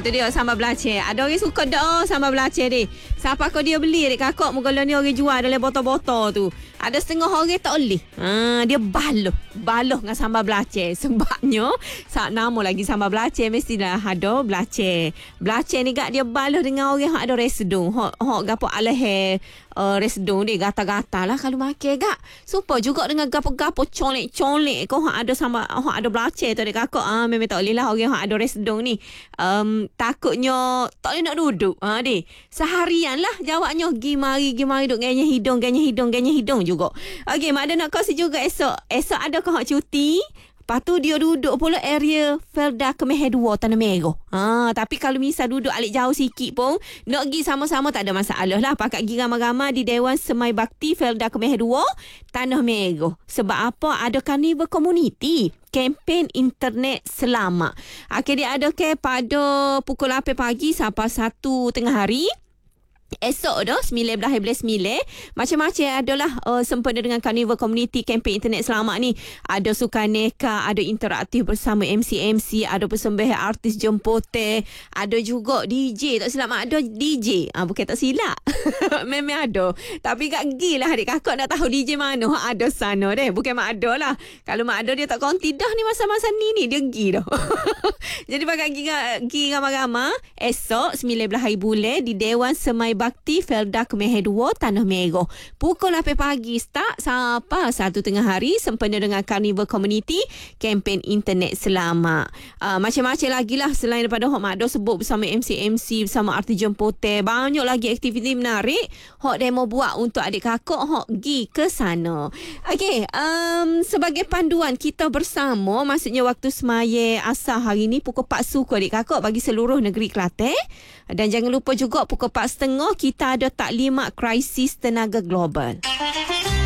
Tu dia sambal belacan. Ada orang suka dah sambal belacan ni. Siapa kau dia beli adik kakak mula ni orang jual dalam botol-botol tu. Ada setengah orang tak boleh. Dia baloh dengan sambal belacan. Sebabnya saat nama lagi sambal belacan mestilah ada belacan. Belacan ni gak dia baloh dengan orang hak ada resdung. Hak gapo aleh resdung dia gata-gata lah kalau makan gak. Supaya juga dengan gapo-gapo colek-colek kau hak ada sambal hak ada belacan tu adik kakak. Memang tak boleh lah orang hak ada resdung ni. Takutnya tak boleh nak duduk. Deh. Seharian lah jawabnya gi mari duk ganya hidung juga. Okey, mak ada nak kongsi juga esok ada kau hak cuti. Lepas tu dia duduk pula area Felda Kemeher 2 Tanah Merah. Tapi kalau misal duduk alik jauh sikit pun nak pergi sama-sama tak ada masalah lah. Pakat pergi ramai-ramai di Dewan Semai Bakti Felda Kemeher 2 Tanah Merah. Sebab apa? Ada karnival komuniti. Kempen internet selamat. Dia ada pada pukul 8 pagi sampai 1 tengah hari. Esok dah 19/9 macam-macam adalah sempena dengan karnival community kempen internet selamat ni. Ada sukaneka, ada interaktif bersama MC, ada persembahan artis jemputan, ada juga DJ. Tak silap mak ada DJ. Bukan tak silap. Memang ada. Tapi kat gilah adik kakak nak tahu DJ mana ada sana deh. Bukan mak ada lah. Kalau mak ada dia tak konti dah ni masa-masa ni dia pergi dah. Jadi pakai pergi ramai-ramai esok 19 hari bulan di Dewan Semai Bakti Felda Kemeher 2 Tanah Merah. Pukul 8 pagi start sampai 1 tengah hari sempena dengan karnival community kempen internet selamat. Macam-macam lagi lah selain daripada Hok Makdo sebut bersama MC bersama artis jemputan. Banyak lagi aktiviti menarik Hok demo buat untuk adik kakak Hok pergi ke sana. Okey, sebagai panduan kita bersama maksudnya waktu semaya asar hari ni pukul 4 suku adik kakak bagi seluruh negeri Kelantan. Dan jangan lupa juga pukul 4.30 kita ada taklimat krisis tenaga global.